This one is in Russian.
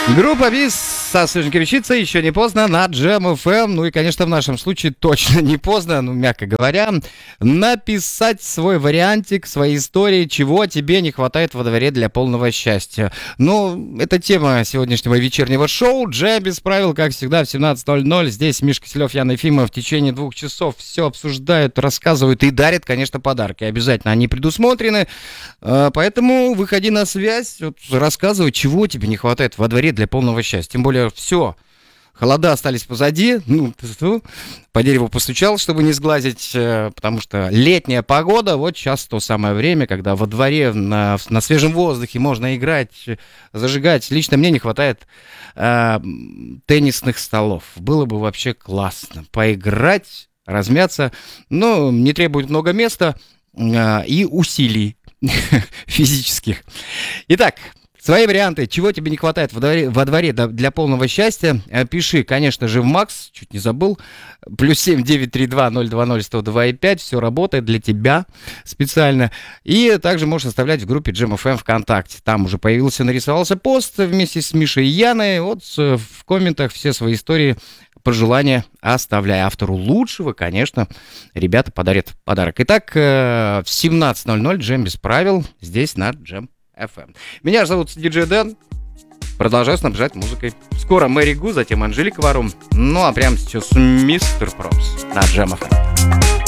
Группа ВИС со свеженькой вещицей «Еще не поздно» на Jam FM. Ну и, конечно, в нашем случае точно не поздно, ну, мягко говоря, написать свой вариантик, свои истории, чего тебе не хватает во дворе для полного счастья. Ну, это тема сегодняшнего вечернего шоу. Jam без правил, как всегда, в 17:00. Здесь Мишка Киселев, Яна Ефимова в течение 2 часов все обсуждают, рассказывают и дарят, конечно, подарки. Обязательно они предусмотрены. Поэтому выходи на связь, вот, рассказывай, чего тебе не хватает во дворе для полного счастья. Тем более, все, холода остались позади. Ну, по дереву постучал, чтобы не сглазить, потому что летняя погода, вот сейчас то самое время, когда во дворе на свежем воздухе можно играть, зажигать. Лично мне не хватает теннисных столов. Было бы вообще классно поиграть, размяться, но не требует много места и усилий физических. Итак, свои варианты, чего тебе не хватает во дворе для полного счастья, пиши, конечно же, в Макс, чуть не забыл, +7 932 020 102 5, все работает для тебя специально. И также можешь оставлять в группе Jam FM ВКонтакте. Там уже нарисовался пост вместе с Мишей и Яной. Вот в комментах все свои истории, пожелания оставляй. Автору лучшего, конечно, ребята подарят подарок. Итак, в 17:00 Jam без правил здесь на Jam FM. Меня зовут диджей Дэн. Продолжаю снабжать музыкой. Скоро Мэри Гу, затем Анжелика Варум. Ну а прямо сейчас Мистер Пропс на Jam FM.